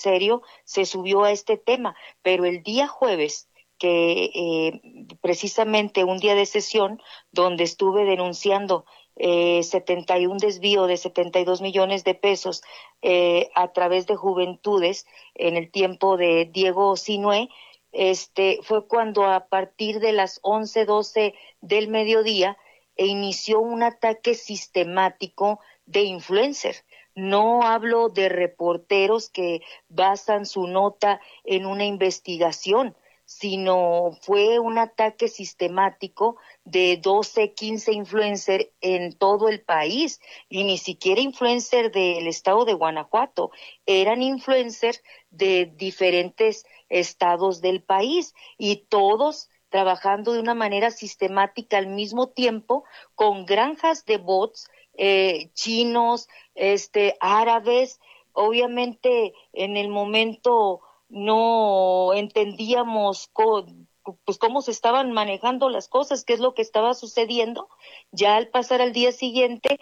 serio se subió a este tema, pero el día jueves, que precisamente un día de sesión donde estuve denunciando 71 desvío de 72 millones de pesos a través de Juventudes en el tiempo de Diego Sinué, fue cuando a partir de las 11:12 del mediodía inició un ataque sistemático de influencer. No hablo de reporteros que basan su nota en una investigación, sino fue un ataque sistemático de 12, 15 influencers en todo el país, y ni siquiera influencers del estado de Guanajuato, eran influencers de diferentes estados del país, y todos trabajando de una manera sistemática al mismo tiempo con granjas de bots chinos, árabes. Obviamente en el momento no entendíamos cómo se estaban manejando las cosas, qué es lo que estaba sucediendo. Ya al pasar al día siguiente,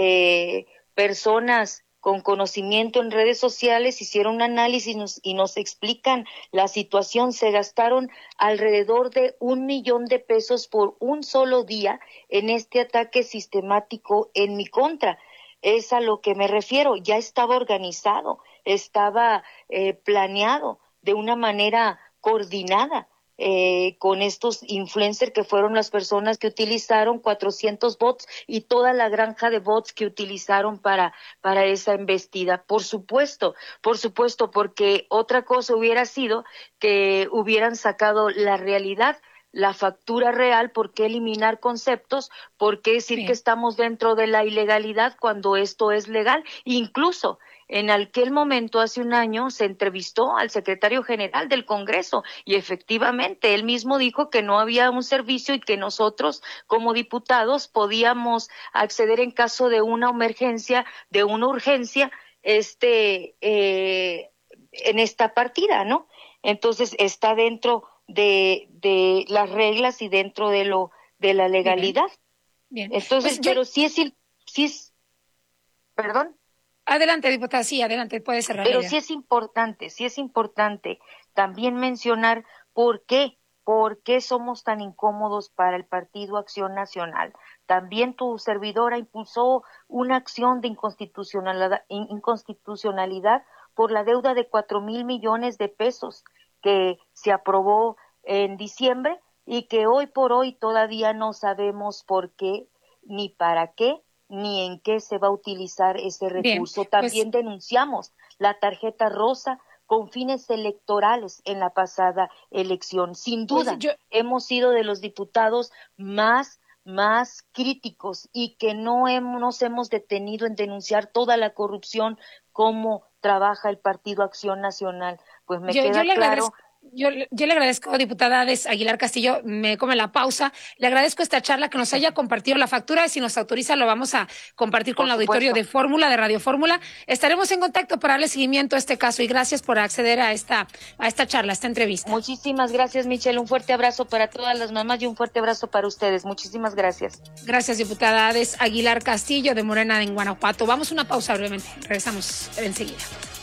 personas con conocimiento en redes sociales hicieron un análisis y nos explican la situación. Se gastaron alrededor de 1 millón de pesos por un solo día en este ataque sistemático en mi contra. Es a lo que me refiero. Ya estaba organizado, estaba planeado de una manera coordinada con estos influencers, que fueron las personas que utilizaron 400 bots y toda la granja de bots que utilizaron para esa embestida. Por supuesto, porque otra cosa hubiera sido que hubieran sacado la realidad, la factura real. ¿Por qué eliminar conceptos? ¿Por qué decir Bien. Que estamos dentro de la ilegalidad cuando esto es legal? Incluso en aquel momento, hace un año, se entrevistó al secretario general del Congreso y efectivamente él mismo dijo que no había un servicio y que nosotros como diputados podíamos acceder en caso de una emergencia, de una urgencia, en esta partida, ¿no? Entonces está dentro de las reglas y dentro de la legalidad. Bien. Entonces, Pues pero sí es, perdón. Adelante, diputada, sí, adelante, puede cerrar. Pero sí es importante también mencionar por qué somos tan incómodos para el Partido Acción Nacional. También tu servidora impulsó una acción de inconstitucionalidad por la deuda de 4,000 millones de pesos que se aprobó en diciembre y que hoy por hoy todavía no sabemos por qué, ni para qué, ni en qué se va a utilizar ese recurso. Bien, también denunciamos la tarjeta rosa con fines electorales en la pasada elección. Sin duda, hemos sido de los diputados más críticos y que no nos hemos detenido en denunciar toda la corrupción, cómo trabaja el Partido Acción Nacional. Pues me queda claro. Yo le agradezco, diputada Ades Aguilar Castillo, me come la pausa. Le agradezco esta charla, que nos haya compartido la factura. Si nos autoriza, lo vamos a compartir con el auditorio de Fórmula, de Radio Fórmula. Estaremos en contacto para darle seguimiento a este caso y gracias por acceder a esta charla, a esta entrevista. Muchísimas gracias, Michelle. Un fuerte abrazo para todas las mamás y un fuerte abrazo para ustedes. Muchísimas gracias. Gracias, diputada Ades Aguilar Castillo, de Morena en Guanajuato. Vamos a una pausa brevemente. Regresamos enseguida.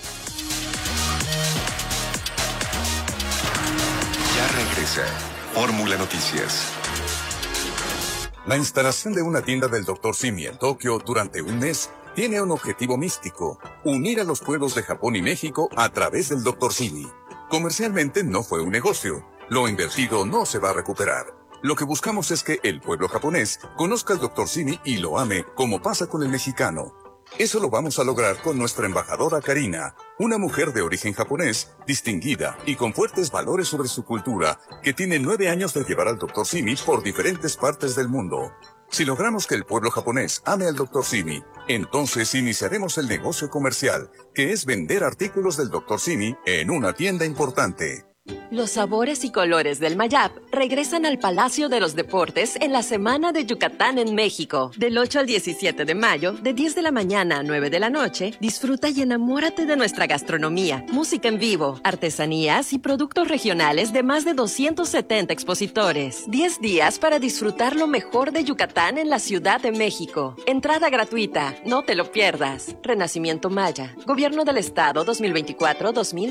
Ya regresa Fórmula Noticias. La instalación de una tienda del Dr. Simi en Tokio durante un mes tiene un objetivo místico: unir a los pueblos de Japón y México a través del Dr. Simi. Comercialmente no fue un negocio. Lo invertido no se va a recuperar. Lo que buscamos es que el pueblo japonés conozca al Dr. Simi y lo ame, como pasa con el mexicano. Eso lo vamos a lograr con nuestra embajadora Karina, una mujer de origen japonés, distinguida y con fuertes valores sobre su cultura, que tiene 9 años de llevar al Dr. Simi por diferentes partes del mundo. Si logramos que el pueblo japonés ame al Dr. Simi, entonces iniciaremos el negocio comercial, que es vender artículos del Dr. Simi en una tienda importante. Los sabores y colores del Mayap regresan al Palacio de los Deportes en la Semana de Yucatán en México. Del 8 al 17 de mayo, de 10 de la mañana a 9 de la noche, disfruta y enamórate de nuestra gastronomía, música en vivo, artesanías y productos regionales de más de 270 expositores. 10 días para disfrutar lo mejor de Yucatán en la Ciudad de México. Entrada gratuita, no te lo pierdas. Renacimiento Maya, Gobierno del Estado 2024-2025.